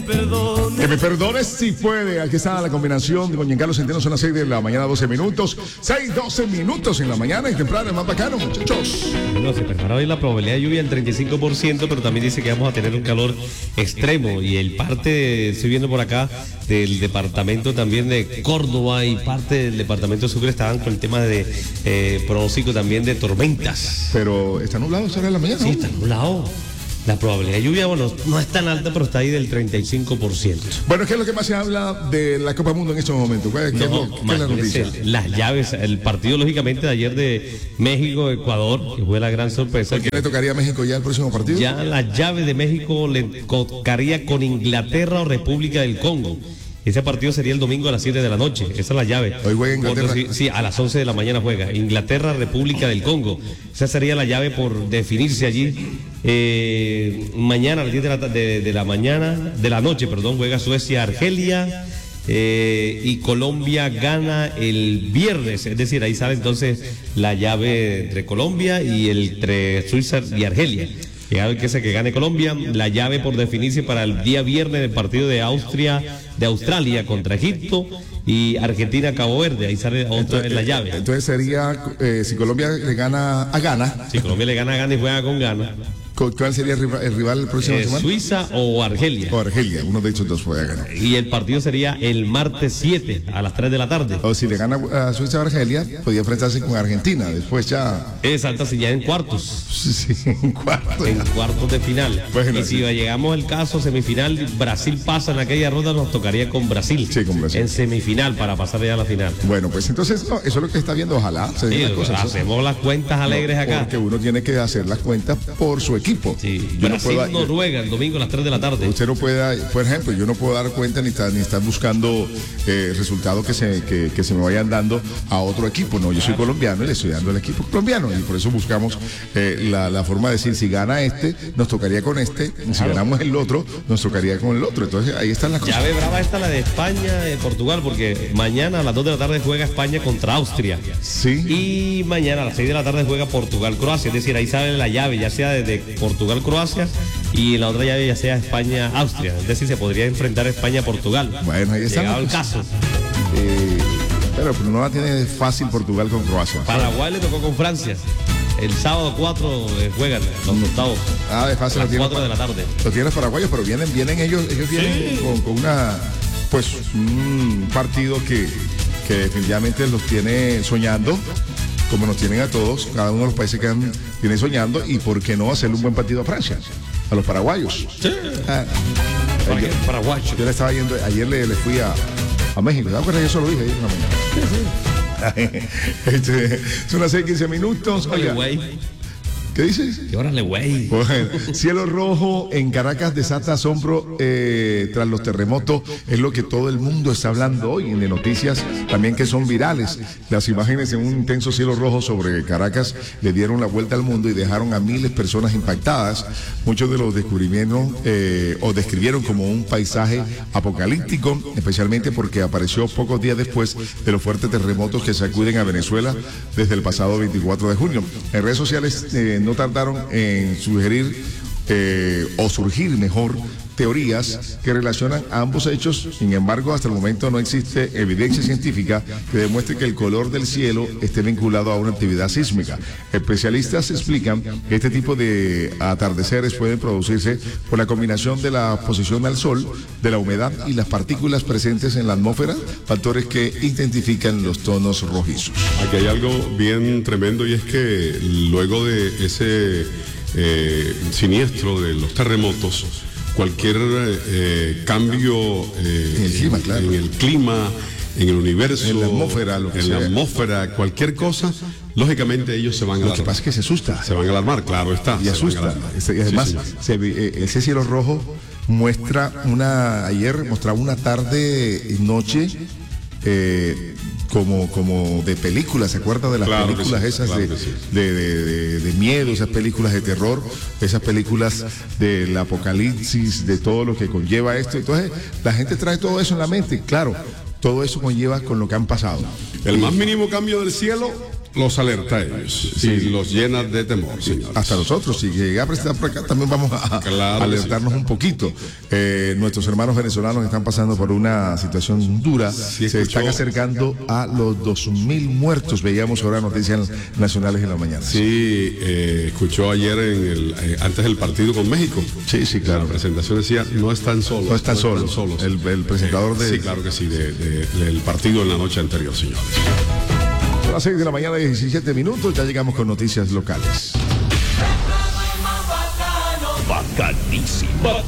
Que me perdones si puede. Aquí está la combinación con Giancarlo Centeno. Son las 6 de la mañana, 12 minutos. 12 minutos en la mañana y temprano, más bacano, muchachos. No, se prepara hoy la probabilidad de lluvia el 35%, pero también dice que vamos a tener un calor extremo. Y el parte, estoy viendo por acá, del departamento también de Córdoba y parte del departamento de Sucre estaban con el tema de pronóstico también de tormentas. Pero está nublado, ¿será en la mañana? Sí, está nublado. La probabilidad de lluvia, bueno, no es tan alta, pero está ahí del 35%. Bueno, ¿qué es lo que más se habla de la Copa Mundo en estos momentos? ¿Qué es la noticia? Las llaves, el partido, lógicamente, de ayer de México-Ecuador, que fue la gran sorpresa. ¿A quién le tocaría a México ya el próximo partido? Ya la llave de México le tocaría con Inglaterra o República del Congo. Ese partido sería el domingo a las 7 de la noche. Esa es la llave. Hoy juega Inglaterra. Sí, a las 11 de la mañana juega. Inglaterra, República del Congo. Esa sería la llave por definirse allí. Mañana a las 10 de la noche, juega Suecia, Argelia. Y Colombia gana el viernes. Es decir, ahí sale entonces la llave entre Colombia y entre Suiza y Argelia. Que se que gane Colombia, la llave por definirse para el día viernes del partido de Australia contra Egipto y Argentina Cabo Verde, ahí sale otra en la llave. Entonces sería si Colombia le gana a Ghana. Si Colombia le gana a Ghana y juega con Ghana. ¿Cuál sería el rival el próximo semana? Suiza o Argelia. O Argelia, uno de estos dos puede ganar. Y el partido sería el martes 7 a las 3 de la tarde. O si le gana a Suiza o Argelia, podría enfrentarse con Argentina. Después ya. Exacto, si ya en cuartos. Sí, en cuartos. En cuartos de final. Bueno, y si llegamos al caso semifinal, Brasil pasa en aquella ronda, nos tocaría con Brasil. Sí, con Brasil. En semifinal para pasar ya a la final. Bueno, pues entonces, no, eso es lo que está viendo. Ojalá se den las cosas. Hacemos las cuentas alegres acá. Porque uno tiene que hacer las cuentas por su equipo. Sí. Brasil-Noruega el domingo a las 3 de la tarde. Usted no puede, por ejemplo, yo no puedo dar cuenta ni estar buscando resultados que se me vayan dando a otro equipo. No, yo soy colombiano y le estoy dando al equipo colombiano y por eso buscamos la forma de decir, si gana este, nos tocaría con este, y si ganamos el otro, nos tocaría con el otro. Entonces ahí están las cosas. Llave brava esta la de España, Portugal, porque mañana a las 2 de la tarde juega España contra Austria. Sí. Y mañana a las 6 de la tarde juega Portugal-Croacia. Es decir, ahí sale la llave, ya sea desde Portugal-Croacia y en la otra llave ya sea España-Austria. Es decir, se podría enfrentar España-Portugal. Bueno, ahí está. Llegado el caso. Pero no la tiene fácil Portugal con Croacia. Paraguay le tocó con Francia. El sábado 4 juegan los octavos. De fácil. A las 4 de la tarde. Lo tienen los paraguayos, pero vienen ellos vienen con un partido que definitivamente los tiene soñando, como nos tienen a todos, cada uno de los países que viene soñando, y por qué no hacerle un buen partido a Francia, a los paraguayos. Sí. Paraguayo. Yo le estaba yendo, ayer le fui a México, ¿te acuerdas? Yo solo dije ayer en la mañana. Son las 6:15 minutos. Oiga, ¿qué dices? ¿Qué órale, güey? Bueno, cielo rojo en Caracas desata asombro tras los terremotos. Es lo que todo el mundo está hablando hoy en de noticias también que son virales. Las imágenes en un intenso cielo rojo sobre Caracas le dieron la vuelta al mundo y dejaron a miles de personas impactadas. Muchos de los descubrimientos describieron como un paisaje apocalíptico, especialmente porque apareció pocos días después de los fuertes terremotos que sacuden a Venezuela desde el pasado 24 de junio. En redes sociales no tardaron en sugerir o surgir mejor teorías que relacionan a ambos hechos. Sin embargo, hasta el momento no existe evidencia científica que demuestre que el color del cielo esté vinculado a una actividad sísmica. Especialistas explican que este tipo de atardeceres pueden producirse por la combinación de la exposición al sol, de la humedad y las partículas presentes en la atmósfera, factores que identifican los tonos rojizos. Aquí hay algo bien tremendo, y es que luego de ese siniestro de los terremotos, cualquier cambio en el clima, en el universo, en la atmósfera, cualquier cosa, lógicamente ellos se van a alarmar. Lo que pasa es que se asusta. Se van a alarmar, claro está. Y asusta. Y además, ese cielo rojo ayer mostraba una tarde y noche como de películas. ¿Se acuerda de las películas esas de miedo, esas películas de terror, esas películas del apocalipsis, de todo lo que conlleva esto? Entonces la gente trae todo eso en la mente. Claro, todo eso conlleva con lo que han pasado. El más mínimo cambio del cielo los alerta a ellos, sí, los llena de temor, señores. Hasta nosotros, si llega a presentar por acá, también vamos a alertarnos un poquito. Nuestros hermanos venezolanos están pasando por una situación dura, se están acercando a los 2.000 muertos, veíamos ahora noticias nacionales en la mañana. Sí, escuchó ayer antes del partido con México. Sí, claro. La presentación decía, no están solos. No están solos. El presentador Sí, claro que sí, del partido en la noche anterior, señores. Son las 6 de la mañana, 17 minutos, ya llegamos con noticias locales. Bacanísimo.